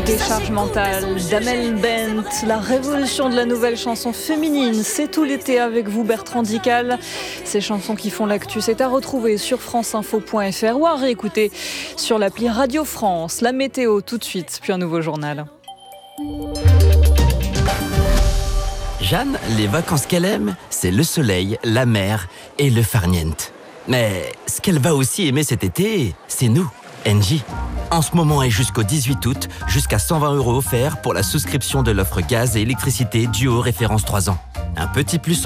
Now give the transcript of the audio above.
Décharge mentale d'Amel Bent, la révolution de la nouvelle chanson féminine. C'est tout l'été avec vous, Bertrand Dical. Ces chansons qui font l'actu, c'est à retrouver sur franceinfo.fr ou à réécouter sur l'appli Radio France. La météo tout de suite, puis un nouveau journal. Jeanne, les vacances qu'elle aime, c'est le soleil, la mer et le farniente. Mais ce qu'elle va aussi aimer cet été, c'est nous, Engie. En ce moment et jusqu'au 18 août, jusqu'à 120 € offerts pour la souscription de l'offre gaz et électricité Duo référence 3 ans. Un petit plus